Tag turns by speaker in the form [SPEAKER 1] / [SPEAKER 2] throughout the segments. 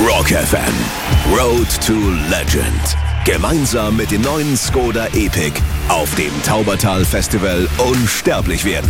[SPEAKER 1] Rock FM, Road to Legend. Gemeinsam mit dem neuen Skoda Epic auf dem Taubertal Festival unsterblich werden.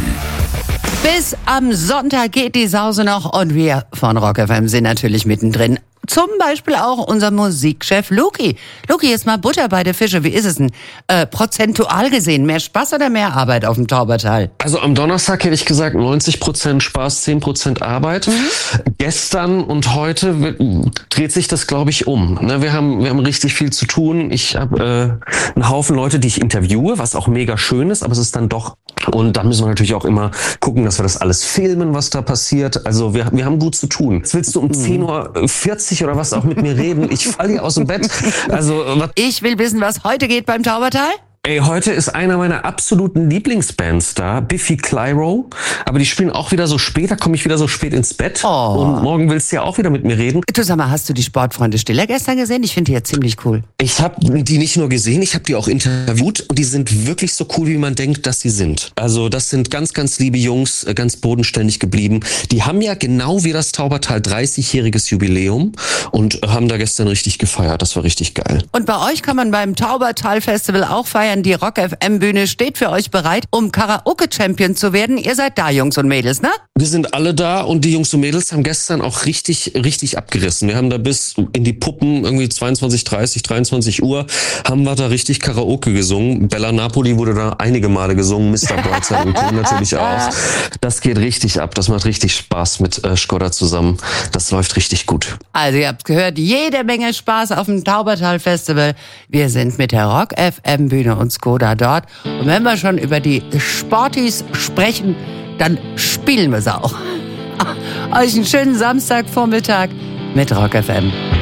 [SPEAKER 2] Bis am Sonntag geht die Sause noch und wir von Rock FM sind natürlich mittendrin. Zum Beispiel auch unser Musikchef Luki. Luki, jetzt mal Butter bei der Fische. Wie ist es denn prozentual gesehen? Mehr Spaß oder mehr Arbeit auf dem Taubertal?
[SPEAKER 3] Also am Donnerstag hätte ich gesagt 90% Spaß, 10% Arbeit. Gestern und heute dreht sich das, glaube ich, um. Wir haben richtig viel zu tun. Ich habe einen Haufen Leute, die ich interviewe, was auch mega schön ist, aber es ist dann doch... Und da müssen wir natürlich auch immer gucken, dass wir das alles filmen, was da passiert. Also wir haben gut zu tun. Jetzt willst du um 10:40 Uhr oder was auch mit mir reden? Ich falle hier aus dem Bett. Also
[SPEAKER 2] ich will wissen, was heute geht beim Taubertal.
[SPEAKER 3] Ey, heute ist einer meiner absoluten Lieblingsbands da, Biffy Clyro. Aber die spielen auch wieder so spät, da komme ich wieder so spät ins Bett.
[SPEAKER 2] Oh.
[SPEAKER 3] Und morgen willst du ja auch wieder mit mir reden.
[SPEAKER 2] Du, sag mal, hast du die Sportfreunde Stiller gestern gesehen? Ich finde die ja ziemlich cool.
[SPEAKER 3] Ich habe die nicht nur gesehen, ich habe die auch interviewt. Und die sind wirklich so cool, wie man denkt, dass sie sind. Also das sind ganz, ganz liebe Jungs, ganz bodenständig geblieben. Die haben ja genau wie das Taubertal 30-jähriges Jubiläum und haben da gestern richtig gefeiert. Das war richtig geil.
[SPEAKER 2] Und bei euch kann man beim Taubertal Festival auch feiern. Die Rock FM Bühne steht für euch bereit, um Karaoke-Champion zu werden. Ihr seid da, Jungs und Mädels, ne?
[SPEAKER 3] Wir sind alle da und die Jungs und Mädels haben gestern auch richtig abgerissen. Wir haben da bis in die Puppen, irgendwie 22:30, 23 Uhr, haben wir da richtig Karaoke gesungen. Bella Napoli wurde da einige Male gesungen, Mr. Brightside und Co. natürlich auch. Das geht richtig ab, das macht richtig Spaß mit Skoda zusammen. Das läuft richtig gut.
[SPEAKER 2] Also ihr habt gehört, jede Menge Spaß auf dem Taubertal Festival. Wir sind mit der Rock FM Bühne und Skoda dort. Und wenn wir schon über die Sportis sprechen, dann spielen wir sie auch. Euch einen schönen Samstagvormittag mit Rock FM.